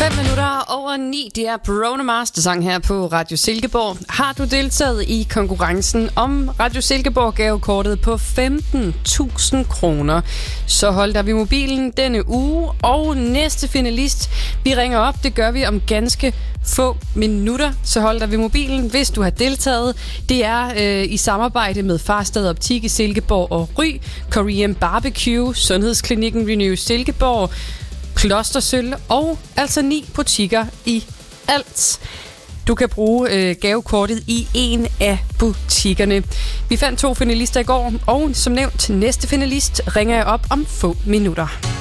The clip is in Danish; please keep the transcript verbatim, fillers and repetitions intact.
fem minutter over ni, det er Bruno Mars, der sang her på Radio Silkeborg. Har du deltaget i konkurrencen om Radio Silkeborg gavekortet på femten tusind kroner, så hold dig ved mobilen denne uge. Og næste finalist, vi ringer op, det gør vi om ganske få minutter, så hold dig ved mobilen, hvis du har deltaget. Det er øh, i samarbejde med Farsted Optik i Silkeborg og Ry, Korean Barbecue, Sundhedsklinikken Renew Silkeborg, Klostersøl og altså ni butikker i alt. Du kan bruge øh, gavekortet i en af butikkerne. Vi fandt to finalister i går, og som nævnt, næste finalist ringer jeg op om få minutter.